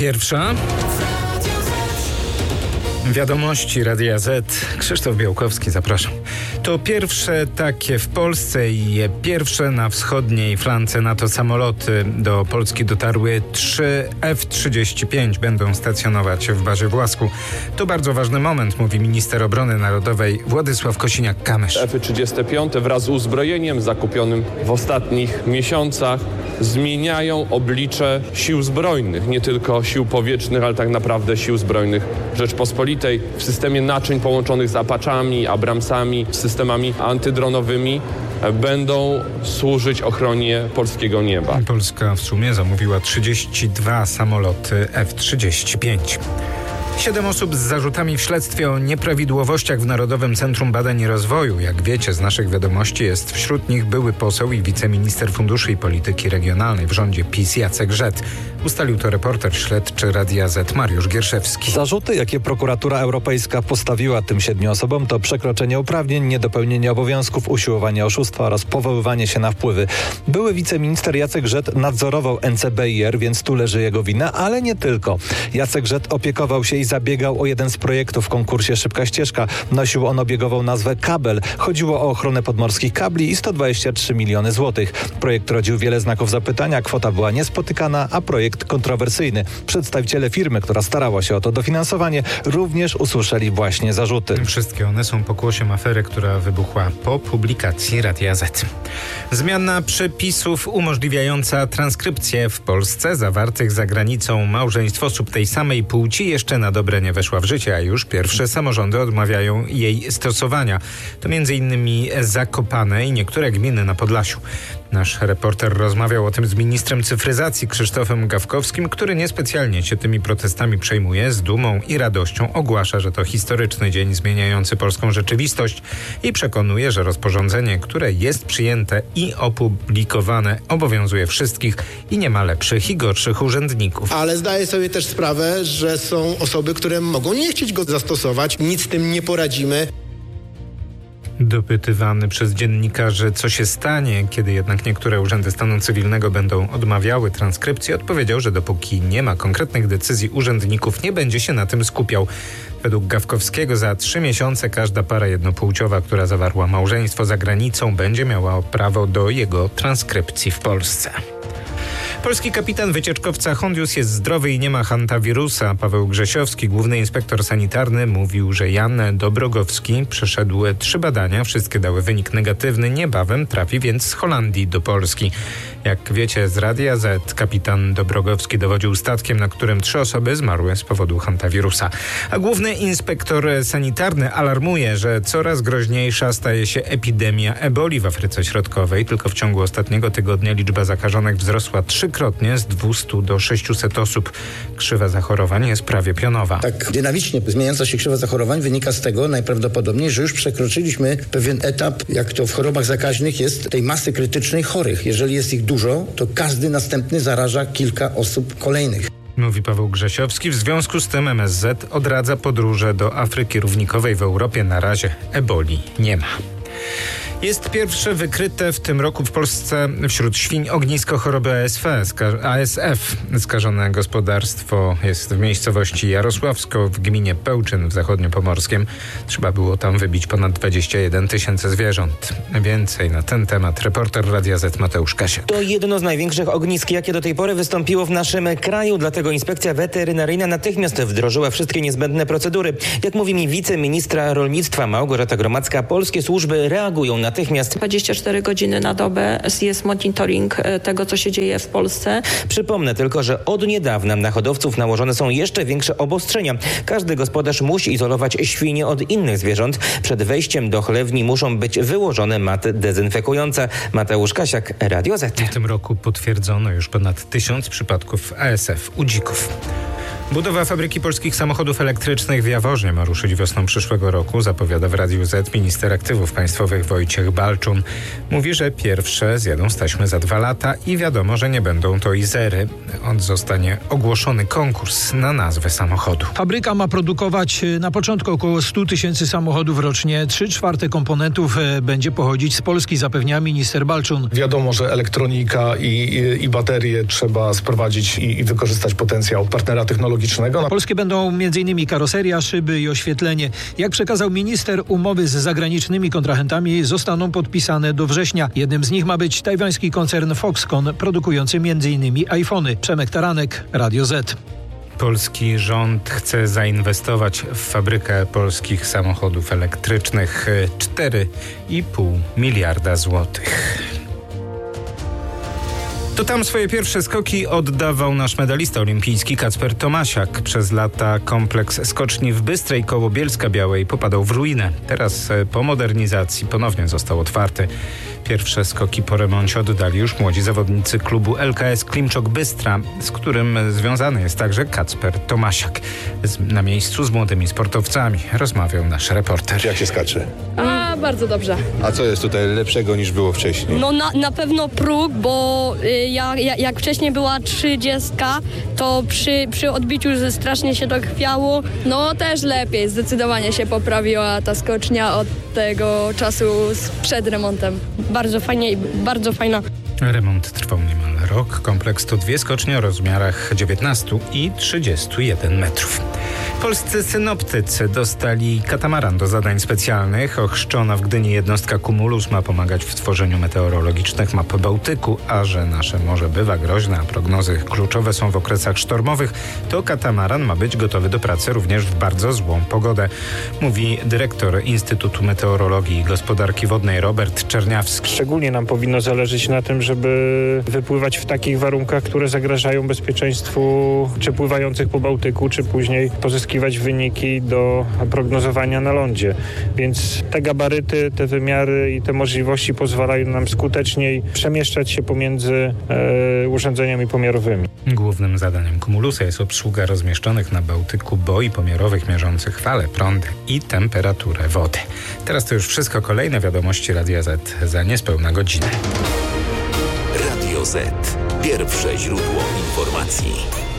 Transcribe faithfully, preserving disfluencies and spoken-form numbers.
Pierwsza. Wiadomości Radia Z. Krzysztof Białkowski, zapraszam. To pierwsze takie w Polsce i pierwsze na wschodniej flance NATO samoloty. Do Polski dotarły trzy F trzydzieści pięć. Będą stacjonować w bazie w Łasku. To bardzo ważny moment, mówi minister obrony narodowej Władysław Kosiniak-Kamysz. F trzydzieści pięć wraz z uzbrojeniem zakupionym w ostatnich miesiącach zmieniają oblicze sił zbrojnych. Nie tylko sił powietrznych, ale tak naprawdę sił zbrojnych Rzeczpospolitej. W systemie naczyń połączonych z Apaczami, Abramsami, systemami antydronowymi będą służyć ochronie polskiego nieba. Polska w sumie zamówiła trzydzieści dwa samoloty F trzydzieści pięć. Siedem osób z zarzutami w śledztwie o nieprawidłowościach w Narodowym Centrum Badań i Rozwoju. Jak wiecie z naszych wiadomości, jest wśród nich były poseł i wiceminister funduszy i polityki regionalnej w rządzie PiS Jacek Żet. Ustalił to reporter śledczy Radia Z Mariusz Gierszewski. Zarzuty, jakie prokuratura europejska postawiła tym siedmiu osobom, to przekroczenie uprawnień, niedopełnienie obowiązków, usiłowanie oszustwa oraz powoływanie się na wpływy. Były wiceminister Jacek Żet nadzorował N C B I R, więc tu leży jego wina, ale nie tylko. Jacek Żet opiekował się i zabiegał o jeden z projektów w konkursie Szybka Ścieżka. Nosił on obiegową nazwę Kabel. Chodziło o ochronę podmorskich kabli i sto dwadzieścia trzy miliony złotych. Projekt rodził wiele znaków zapytania, kwota była niespotykana, a projekt kontrowersyjny. Przedstawiciele firmy, która starała się o to dofinansowanie, również usłyszeli właśnie zarzuty. Wszystkie one są pokłosiem afery, która wybuchła po publikacji Radia Z. Zmiana przepisów umożliwiająca transkrypcję w Polsce zawartych za granicą małżeństw osób tej samej płci jeszcze na dobre nie weszła w życie, a już pierwsze samorządy odmawiają jej stosowania. To między innymi Zakopane i niektóre gminy na Podlasiu. Nasz reporter rozmawiał o tym z ministrem cyfryzacji Krzysztofem Gawkowskim, który niespecjalnie się tymi protestami przejmuje. Z dumą i radością ogłasza, że to historyczny dzień zmieniający polską rzeczywistość i przekonuje, że rozporządzenie, które jest przyjęte i opublikowane, obowiązuje wszystkich i nie ma lepszych i gorszych urzędników. Ale zdaję sobie też sprawę, że są osoby, które mogą nie chcieć go zastosować. Nic z tym nie poradzimy. Dopytywany przez dziennikarzy, co się stanie, kiedy jednak niektóre urzędy stanu cywilnego będą odmawiały transkrypcji, odpowiedział, że dopóki nie ma konkretnych decyzji urzędników, nie będzie się na tym skupiał. Według Gawkowskiego za trzy miesiące każda para jednopłciowa, która zawarła małżeństwo za granicą, będzie miała prawo do jego transkrypcji w Polsce. Polski kapitan wycieczkowca Hondius jest zdrowy i nie ma hantawirusa. Paweł Grzesiowski, główny inspektor sanitarny, mówił, że Jan Dobrogowski przeszedł trzy badania. Wszystkie dały wynik negatywny. Niebawem trafi więc z Holandii do Polski. Jak wiecie z Radia Z, kapitan Dobrogowski dowodził statkiem, na którym trzy osoby zmarły z powodu hantawirusa. A główny inspektor sanitarny alarmuje, że coraz groźniejsza staje się epidemia eboli w Afryce Środkowej. Tylko w ciągu ostatniego tygodnia liczba zakażonych wzrosła trzykrotnie z dwustu do sześciuset osób. Krzywa zachorowań jest prawie pionowa. Tak dynamicznie zmieniająca się krzywa zachorowań wynika z tego najprawdopodobniej, że już przekroczyliśmy pewien etap, jak to w chorobach zakaźnych jest, tej masy krytycznej chorych. Jeżeli jest ich dużo, to każdy następny zaraża kilka osób kolejnych. Mówi Paweł Grzesiowski. W związku z tym M S Z odradza podróże do Afryki Równikowej. W Europie na razie eboli nie ma. Jest pierwsze wykryte w tym roku w Polsce wśród świń ognisko choroby A S F. Skażone gospodarstwo jest w miejscowości Jarosławsko w gminie Pełczyn w zachodniopomorskiem. Trzeba było tam wybić ponad dwadzieścia jeden tysięcy zwierząt. Więcej na ten temat reporter Radia Z Mateusz Kasiak. To jedno z największych ognisk, jakie do tej pory wystąpiło w naszym kraju. Dlatego inspekcja weterynaryjna natychmiast wdrożyła wszystkie niezbędne procedury. Jak mówi mi wiceministra rolnictwa Małgorzata Gromadzka, polskie służby reagują natychmiast. dwadzieścia cztery godziny na dobę jest monitoring tego, co się dzieje w Polsce. Przypomnę tylko, że od niedawna na hodowców nałożone są jeszcze większe obostrzenia. Każdy gospodarz musi izolować świnie od innych zwierząt. Przed wejściem do chlewni muszą być wyłożone maty dezynfekujące. Mateusz Kasiak, Radio Z. W tym roku potwierdzono już ponad tysiąc przypadków A S F u dzików. Budowa fabryki polskich samochodów elektrycznych w Jaworznie ma ruszyć wiosną przyszłego roku, zapowiada w Radiu Z minister aktywów państwowych Wojciech Balczun. Mówi, że pierwsze zjadą z taśmy za dwa lata i wiadomo, że nie będą to Izery. Od zostanie ogłoszony konkurs na nazwę samochodu. Fabryka ma produkować na początku około sto tysięcy samochodów rocznie. Trzy czwarte komponentów będzie pochodzić z Polski, zapewnia minister Balczun. Wiadomo, że elektronika i, i, i baterie trzeba sprowadzić i, i wykorzystać potencjał partnera technologicznego. Polskie będą między innymi karoseria, szyby i oświetlenie. Jak przekazał minister, umowy z zagranicznymi kontrahentami zostaną podpisane do września. Jednym z nich ma być tajwański koncern Foxconn, produkujący między innymi iPhony. Przemek Taranek, Radio Z. Polski rząd chce zainwestować w fabrykę polskich samochodów elektrycznych cztery i pół miliarda złotych. To tam swoje pierwsze skoki oddawał nasz medalista olimpijski Kacper Tomasiak. Przez lata kompleks skoczni w Bystrej koło Bielska-Białej popadał w ruinę. Teraz po modernizacji ponownie został otwarty. Pierwsze skoki po remoncie oddali już młodzi zawodnicy klubu L K S Klimczok Bystra, z którym związany jest także Kacper Tomasiak. Na miejscu z młodymi sportowcami rozmawiał nasz reporter. Jak się skacze? A, bardzo dobrze. A co jest tutaj lepszego niż było wcześniej? No na, na pewno próg, bo y, jak, jak wcześniej była trzydziestka, to przy, przy odbiciu strasznie się to chwiało. No też lepiej, zdecydowanie się poprawiła ta skocznia od tego czasu przed remontem. Bardzo fajnie i bardzo fajna. Remont trwał niemal rok. Kompleks to dwie skocznie o rozmiarach dziewiętnaście i trzydzieści jeden metrów. Polscy synoptycy dostali katamaran do zadań specjalnych. Ochrzczona w Gdyni jednostka Cumulus ma pomagać w tworzeniu meteorologicznych map Bałtyku, a że nasze morze bywa groźne, a prognozy kluczowe są w okresach sztormowych, to katamaran ma być gotowy do pracy również w bardzo złą pogodę, mówi dyrektor Instytutu Meteorologii i Gospodarki Wodnej Robert Czerniawski. Szczególnie nam powinno zależeć na tym, żeby wypływać w takich warunkach, które zagrażają bezpieczeństwu czy pływających po Bałtyku, czy później pozyskiwać wyniki do prognozowania na lądzie. Więc te gabaryty, te wymiary i te możliwości pozwalają nam skuteczniej przemieszczać się pomiędzy e, urządzeniami pomiarowymi. Głównym zadaniem Cumulusa jest obsługa rozmieszczonych na Bałtyku boi pomiarowych mierzących fale, prądy i temperaturę wody. Teraz to już wszystko. Kolejne wiadomości Radia Z za niespełna godzinę. Radio Z. Pierwsze źródło informacji.